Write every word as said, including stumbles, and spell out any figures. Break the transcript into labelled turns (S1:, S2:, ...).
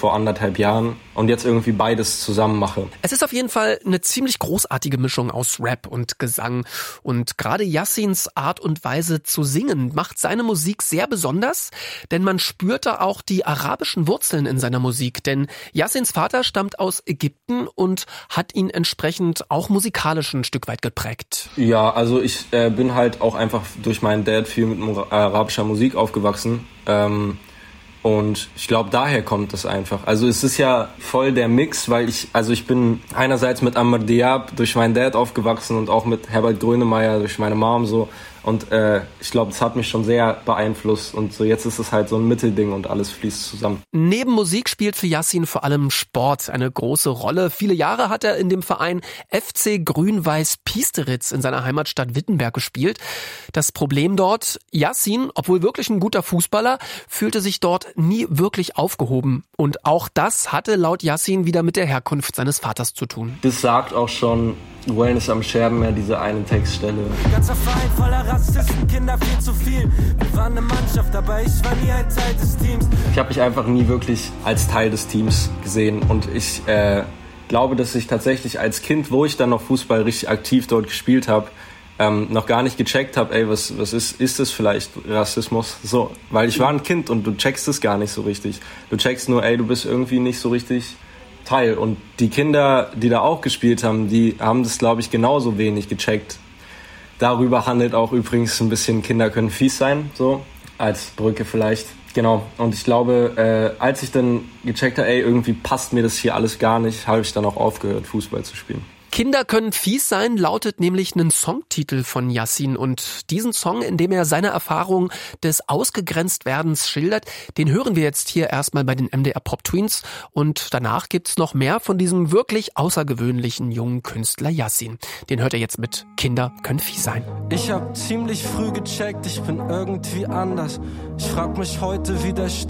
S1: vor anderthalb Jahren und jetzt irgendwie beides zusammen mache.
S2: Es ist auf jeden Fall eine ziemlich großartige Mischung aus Rap und Gesang. Und gerade Yassins Art und Weise zu singen macht seine Musik sehr besonders, denn man spürt da auch die arabischen Wurzeln in seiner Musik. Denn Yassins Vater stammt aus Ägypten und hat ihn entsprechend auch musikalisch ein Stück weit geprägt.
S1: Ja, also ich äh, bin halt auch einfach durch meinen Dad viel mit arabischer Musik aufgewachsen. Ähm, Und ich glaube, daher kommt es einfach. Also es ist ja voll der Mix, weil ich, also ich bin einerseits mit Amr Diab durch meinen Dad aufgewachsen und auch mit Herbert Grönemeyer durch meine Mom so. Und äh, ich glaube, das hat mich schon sehr beeinflusst. Und so jetzt ist es halt so ein Mittelding und alles fließt zusammen.
S2: Neben Musik spielt für Yassin vor allem Sport eine große Rolle. Viele Jahre hat er in dem Verein F C Grün-Weiß Piesteritz in seiner Heimatstadt Wittenberg gespielt. Das Problem dort, Yassin, obwohl wirklich ein guter Fußballer, fühlte sich dort nie wirklich aufgehoben. Und auch das hatte laut Yassin wieder mit der Herkunft seines Vaters zu tun.
S1: Das sagt auch schon Wellness am Scherbenmeer, diese eine Textstelle.
S3: Ganzer Verein voller Rassisten, Kinder viel zu viel. Wir waren eine Mannschaft, aber ich war nie ein Teil des Teams.
S1: Ich habe mich einfach nie wirklich als Teil des Teams gesehen. Und ich äh, glaube, dass ich tatsächlich als Kind, wo ich dann noch Fußball richtig aktiv dort gespielt habe, ähm, noch gar nicht gecheckt habe, ey, was, was ist, ist das vielleicht Rassismus? So, weil ich war ein Kind und du checkst es gar nicht so richtig. Du checkst nur, ey, du bist irgendwie nicht so richtig Teil. Und die Kinder, die da auch gespielt haben, die haben das, glaube ich, genauso wenig gecheckt. Darüber handelt auch übrigens ein bisschen Kinder können fies sein, so als Brücke vielleicht. Genau. Und ich glaube, äh, als ich dann gecheckt habe, ey, irgendwie passt mir das hier alles gar nicht, habe ich dann auch aufgehört, Fußball zu spielen.
S2: Kinder können fies sein, lautet nämlich ein Songtitel von Yassin. Und diesen Song, in dem er seine Erfahrung des Ausgegrenztwerdens schildert, den hören wir jetzt hier erstmal bei den M D R Pop Twins. Und danach gibt's noch mehr von diesem wirklich außergewöhnlichen jungen Künstler Yassin. Den hört ihr jetzt mit Kinder können fies sein.
S3: Ich hab ziemlich früh gecheckt, ich bin irgendwie anders. Ich frag mich heute, wie der